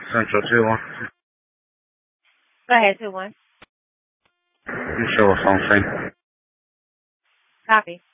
Central 2-1. Go ahead, 2-1. You show us on scene. Copy.